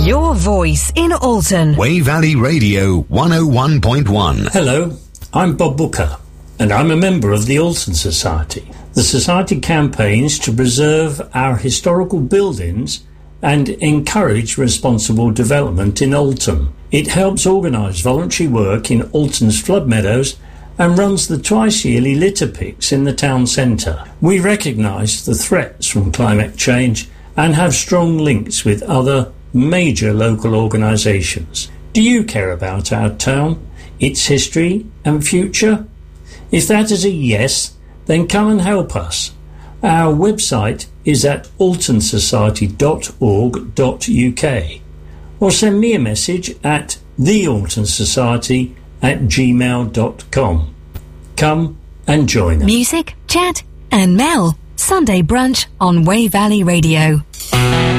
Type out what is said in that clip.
Your voice in Alton. Way Valley Radio 101.1. Hello, I'm Bob Booker, and I'm a member of the Alton Society. The Society campaigns to preserve our historical buildings and encourage responsible development in Alton. It helps organise voluntary work in Alton's flood meadows and runs the twice-yearly litter picks in the town centre. We recognise the threats from climate change and have strong links with other major local organisations. Do you care about our town, its history and future? If that is a yes, then come and help us. Our website is at altonsociety.org.uk or send me a message at thealtonsociety@gmail.com. Come and join us. Music, chat and Mel. Sunday brunch on Way Valley Radio.